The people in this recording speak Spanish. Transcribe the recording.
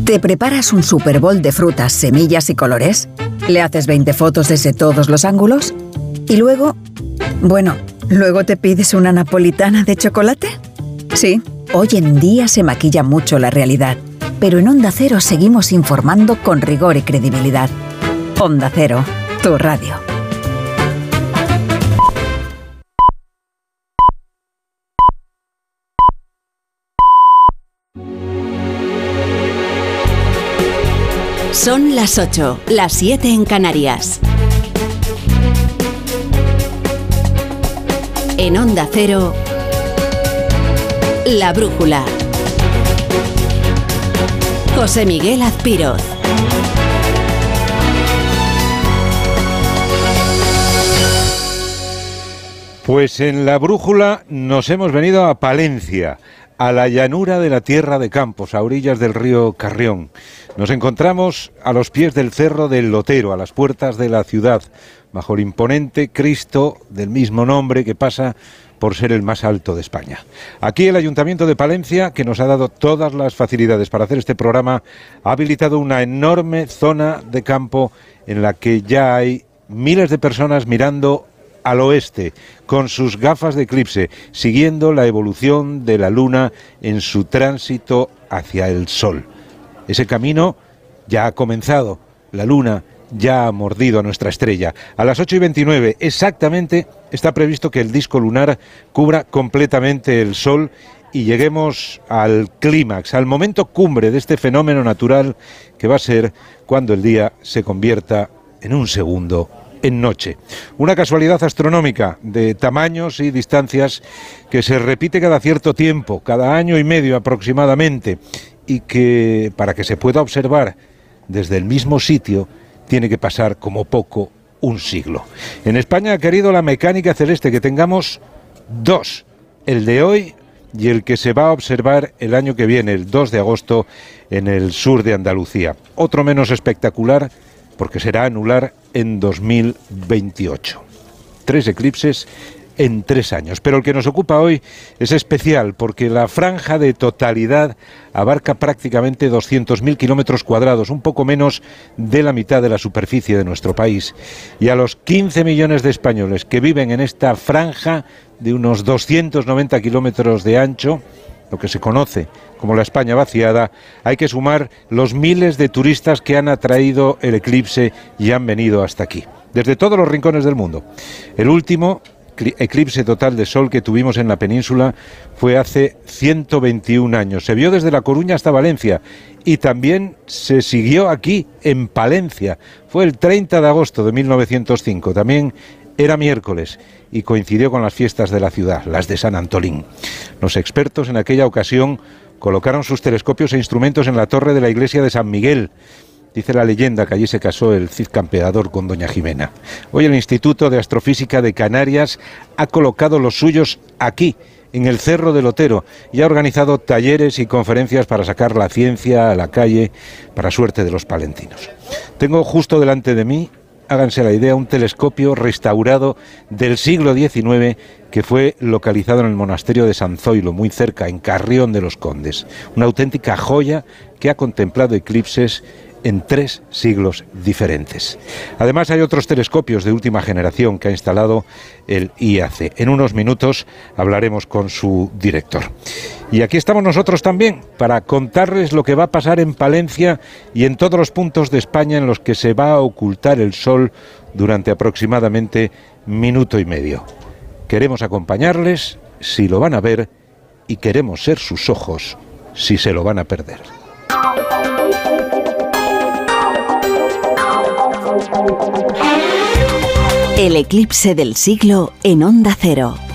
¿Te preparas un Super Bowl de frutas, semillas y colores? ¿Le haces 20 fotos desde todos los ángulos? ¿Y luego? Bueno, ¿luego te pides una napolitana de chocolate? Sí, hoy en día se maquilla mucho la realidad, pero en Onda Cero seguimos informando con rigor y credibilidad. Onda Cero, tu radio. Son las 8, las 7 en Canarias. En Onda Cero, La Brújula. José Miguel Azpiroz. Pues en La Brújula nos hemos venido a Palencia, a la llanura de la Tierra de Campos, a orillas del río Carrión. Nos encontramos a los pies del Cerro del Lotero, a las puertas de la ciudad, bajo el imponente Cristo del mismo nombre que pasa por ser el más alto de España. Aquí el Ayuntamiento de Palencia, que nos ha dado todas las facilidades para hacer este programa, ha habilitado una enorme zona de campo en la que ya hay miles de personas mirando al oeste, con sus gafas de eclipse, siguiendo la evolución de la luna en su tránsito hacia el sol. Ese camino ya ha comenzado, la luna ya ha mordido a nuestra estrella. A las 8:29 exactamente está previsto que el disco lunar cubra completamente el sol y lleguemos al clímax, al momento cumbre de este fenómeno natural que va a ser cuando el día se convierta en un segundo en noche. Una casualidad astronómica de tamaños y distancias que se repite cada cierto tiempo, cada año y medio aproximadamente, y que para que se pueda observar desde el mismo sitio tiene que pasar como poco un siglo. En España ha querido la mecánica celeste que tengamos dos, el de hoy y el que se va a observar el año que viene, el 2 de agosto, en el sur de Andalucía. Otro menos espectacular porque será anular en 2028. 3 eclipses en 3 años. Pero el que nos ocupa hoy es especial porque la franja de totalidad abarca prácticamente 200.000 kilómetros cuadrados, un poco menos de la mitad de la superficie de nuestro país. Y a los 15 millones de españoles que viven en esta franja de unos 290 kilómetros de ancho, lo que se conoce como la España vaciada, hay que sumar los miles de turistas que han atraído el eclipse y han venido hasta aquí, desde todos los rincones del mundo. El último eclipse total de sol que tuvimos en la península fue hace 121 años. Se vio desde La Coruña hasta Valencia y también se siguió aquí, en Palencia. Fue el 30 de agosto de 1905, también era miércoles y coincidió con las fiestas de la ciudad, las de San Antolín. Los expertos en aquella ocasión colocaron sus telescopios e instrumentos en la torre de la iglesia de San Miguel. Dice la leyenda que allí se casó el Cid Campeador con doña Jimena. Hoy el Instituto de Astrofísica de Canarias ha colocado los suyos aquí, en el Cerro del Lotero, y ha organizado talleres y conferencias para sacar la ciencia a la calle, para suerte de los palentinos. Tengo justo delante de mí, háganse la idea, un telescopio restaurado del siglo XIX que fue localizado en el monasterio de San Zoilo, muy cerca, en Carrión de los Condes. Una auténtica joya que ha contemplado eclipses en 3 siglos diferentes. Además hay otros telescopios de última generación que ha instalado el IAC. En unos minutos hablaremos con su director. Y aquí estamos nosotros también para contarles lo que va a pasar en Palencia y en todos los puntos de España en los que se va a ocultar el sol durante aproximadamente minuto y medio. Queremos acompañarles si lo van a ver y queremos ser sus ojos si se lo van a perder. El eclipse del siglo en Onda Cero.